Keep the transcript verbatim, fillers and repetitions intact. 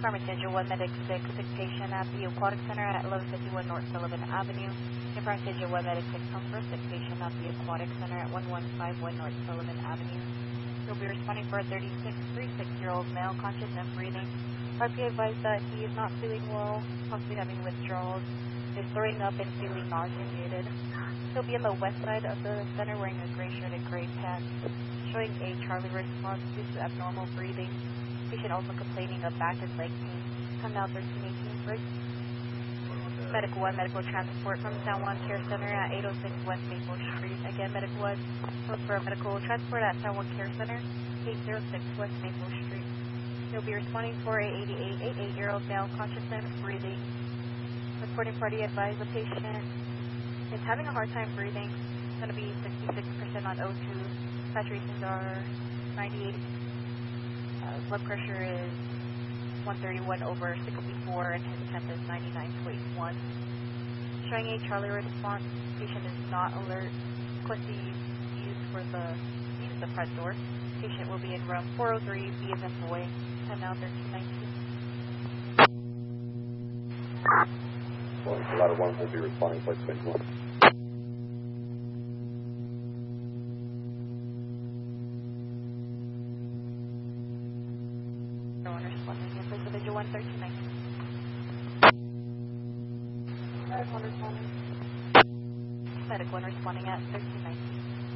Pharmacia one Medic six, sick patient at the Aquatic Center at eleven fifty-one North Sullivan Avenue. And Pharmacia one Medic six, comfort, sick patient at the Aquatic Center at one one five one North Sullivan Avenue. You'll be responding for a thirty-six, thirty-six-year-old male, conscious and breathing. R P advised that he is not feeling well, possibly having withdrawals, is throwing up and feeling nauseated. He'll be on the west side of the center wearing a gray shirt and gray pants, showing a Charlie response due to abnormal breathing. Patient also complaining of back and leg pain. Come now thirteen eighteen first. Medical one, medical transport from San Juan Care Center at eight oh six West Maple Street. Again, Medical one, calls for a medical transport at San Juan Care Center, eight oh six West Maple Street. You'll be responding for a eighty-eight, eighty-eight-year-old male, conscious and breathing. Reporting party advised the patient is having a hard time breathing. It's going to be sixty-six percent on O two. Saturations are ninety-eight. Uh, blood pressure is one thirty-one over sixty-four, and his temp is ninety-nine point one. Showing a Charlie response. Patient is not alert. Request be used for the use the front door. Patient will be in room four oh three, B as in boy. Time now thirteen nineteen. Well, a lot of ones will be responding to six one. one thirteen nineteen. Medic one responding at thirteen